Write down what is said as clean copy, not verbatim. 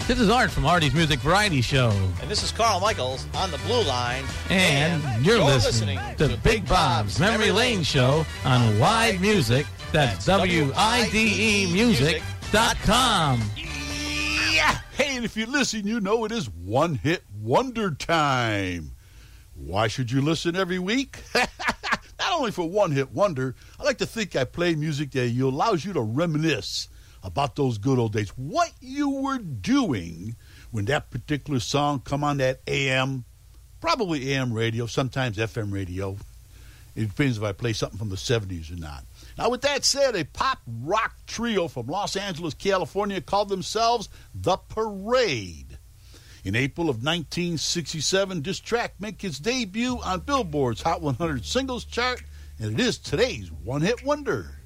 This is Art from Artie's Music Variety Show. And this is Carl Michaels on the Blue Line. And you're listening to Big Bob's Memory Lane Show on Wide Music. That's WIDE Music.com. Yeah! Hey, and if you listen, you know it is One Hit Wonder time. Why should you listen every week? Not only for One Hit Wonder, I like to think I play music that allows you to reminisce about those good old days. What you were doing when that particular song come on that AM, probably AM radio, sometimes FM radio. It depends if I play something from the 70s or not. Now, with that said, a pop rock trio from Los Angeles, California called themselves The Parade. In April of 1967, this track makes its debut on Billboard's Hot 100 Singles chart, and it is today's one-hit wonder.